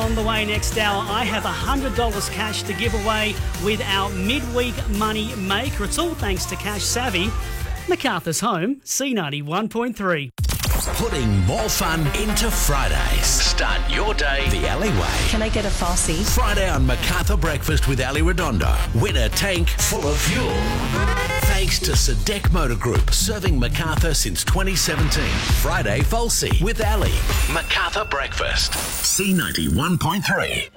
on the way next hour. I have $100 cash to give away with our midweek money maker. It's all thanks to Cash Savvy. MacArthur's Home, C91.3. Putting more fun into Fridays. Start your day the alleyway. Can I get a Fossey? Friday on MacArthur Breakfast with Ali Redondo. Win a tank full of fuel. Thanks to Sadek Motor Group, serving MacArthur since 2017. Friday Folsey with Ali. MacArthur Breakfast. C91.3.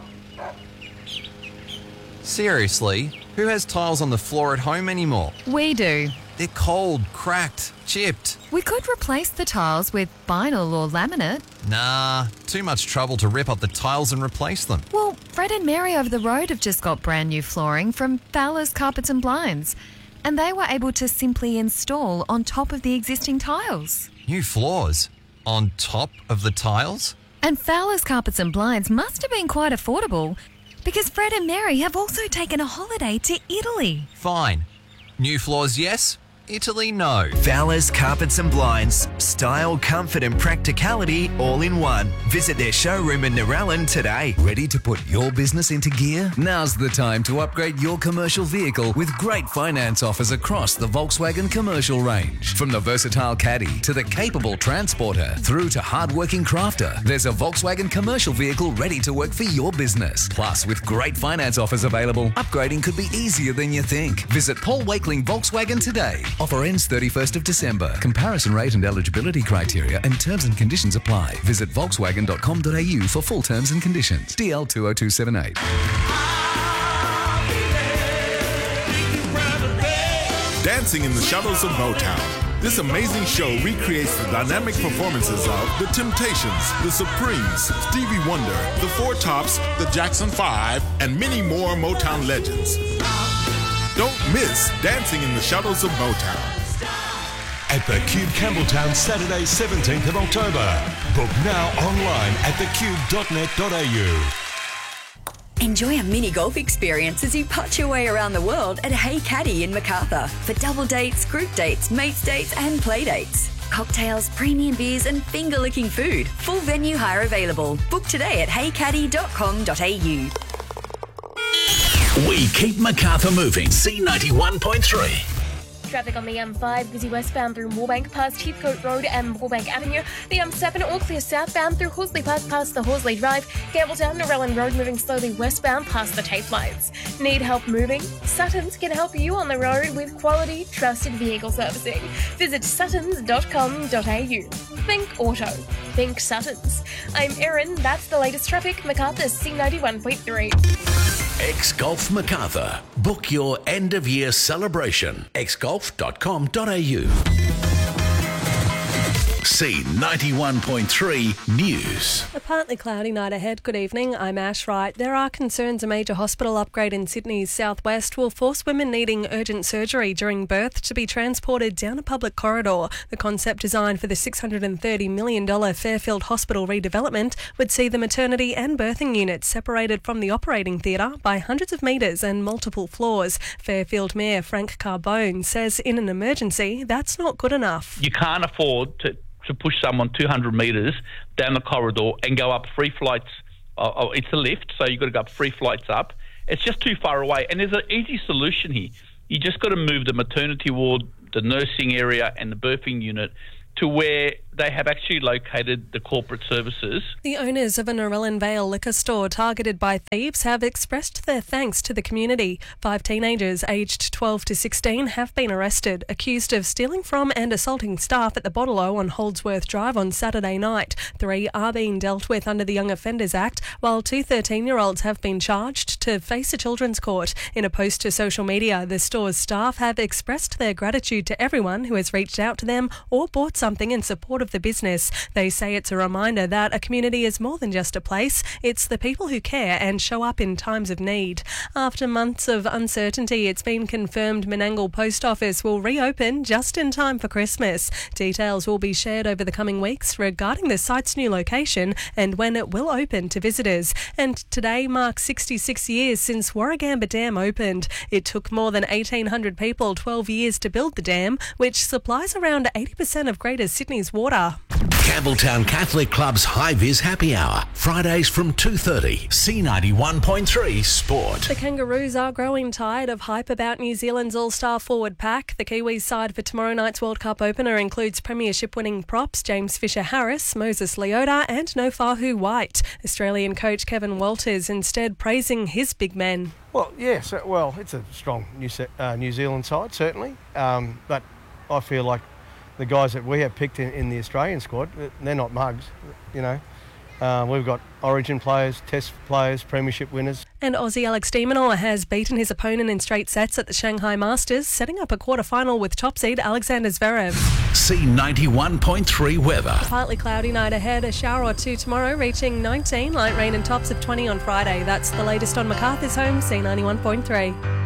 Seriously, who has tiles on the floor at home anymore? We do. They're cold, cracked, chipped. We could replace the tiles with vinyl or laminate. Nah, too much trouble to rip up the tiles and replace them. Well, Fred and Mary over the road have just got brand new flooring from Fowler's Carpets and Blinds, and they were able to simply install on top of the existing tiles. New floors? On top of the tiles? And Fowler's Carpets and Blinds must have been quite affordable, because Fred and Mary have also taken a holiday to Italy. Fine. New floors, yes. Italy, no. Fowler's Carpets and Blinds. Style, comfort and practicality all in one. Visit their showroom in Narellan today. Ready to put your business into gear? Now's the time to upgrade your commercial vehicle with great finance offers across the Volkswagen commercial range. From the versatile Caddy to the capable Transporter through to hard-working Crafter, there's a Volkswagen commercial vehicle ready to work for your business. Plus, with great finance offers available, upgrading could be easier than you think. Visit Paul Wakeling Volkswagen today. Offer ends 31st of December. Comparison rate and eligibility criteria and terms and conditions apply. Visit volkswagen.com.au for full terms and conditions. DL 20278. Dancing in the Shadows of Motown. This amazing show recreates the dynamic performances of The Temptations, The Supremes, Stevie Wonder, The Four Tops, The Jackson 5, and many more Motown legends. Don't miss Dancing in the Shadows of Motown. At the Cube Campbelltown, Saturday 17th of October. Book now online at thecube.net.au. Enjoy a mini golf experience as you putt your way around the world at Hey Caddy in MacArthur for double dates, group dates, mates dates and play dates. Cocktails, premium beers and finger-licking food. Full venue hire available. Book today at heycaddy.com.au. We keep MacArthur moving. C91.3. Traffic on the M5, busy westbound through Moorebank past Heathcote Road and Moorebank Avenue. The M7 all clear southbound through Horsley Park past the Horsley Drive. Campbelltown, Narellan Road moving slowly westbound past the Tape Lights. Need help moving? Suttons can help you on the road with quality, trusted vehicle servicing. Visit suttons.com.au. Think auto. Think Suttons. I'm Erin. That's the latest traffic. MacArthur's C91.3. X-Golf MacArthur. Book your end-of-year celebration. xgolf.com.au. C91.3 News. A partly cloudy night ahead. Good evening, I'm Ash Wright. There are concerns a major hospital upgrade in Sydney's southwest will force women needing urgent surgery during birth to be transported down a public corridor. The concept designed for the $630 million Fairfield Hospital redevelopment would see the maternity and birthing units separated from the operating theatre by hundreds of metres and multiple floors. Fairfield Mayor Frank Carbone says in an emergency, that's not good enough. You can't afford to push someone 200 metres down the corridor and go up 3 flights. It's a lift, so you've got to go up 3 flights up. It's just too far away. And there's an easy solution here. You just got to move the maternity ward, the nursing area and the birthing unit to where they have actually located the corporate services. The owners of a Narellan Vale liquor store targeted by thieves have expressed their thanks to the community. 5 teenagers aged 12 to 16 have been arrested, accused of stealing from and assaulting staff at the Bottle-O on Holdsworth Drive on Saturday night. 3 are being dealt with under the Young Offenders Act, while 2 13-year-olds have been charged to face a children's court. In a post to social media, the store's staff have expressed their gratitude to everyone who has reached out to them or bought something in support of the business. They say it's a reminder that a community is more than just a place. It's the people who care and show up in times of need. After months of uncertainty, it's been confirmed Menangle Post Office will reopen just in time for Christmas. Details will be shared over the coming weeks regarding the site's new location and when it will open to visitors. And today marks 66 years since Warragamba Dam opened. It took more than 1,800 people 12 years to build the dam, which supplies around 80% of Greater Sydney's water weather. Campbelltown Catholic Club's High Vis Happy Hour, Fridays from 2:30. C91.3 Sport. The Kangaroos are growing tired of hype about New Zealand's all-star forward pack. The Kiwis side for tomorrow night's World Cup opener includes premiership-winning props James Fisher-Harris, Moses Leota and Nofahu White. Australian coach Kevin Walters instead praising his big men. Well, yes, it's a strong New Zealand side, certainly. But I feel like the guys that we have picked in the Australian squad, they're not mugs, you know. We've got Origin players, Test players, Premiership winners. And Aussie Alex de Minaur has beaten his opponent in straight sets at the Shanghai Masters, setting up a quarter-final with top seed Alexander Zverev. C91.3 weather. Partly cloudy night ahead, a shower or two tomorrow, reaching 19, light rain and tops of 20 on Friday. That's the latest on Macarthur's Home, C91.3.